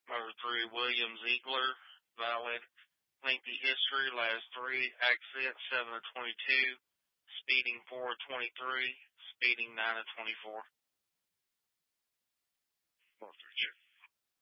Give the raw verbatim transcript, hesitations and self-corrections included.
Number three, William Ziegler, valid. Lengthy history, last three. Accident, seven of twenty-two. Speeding, four of twenty-three. Speeding, nine of twenty-four. Four for check.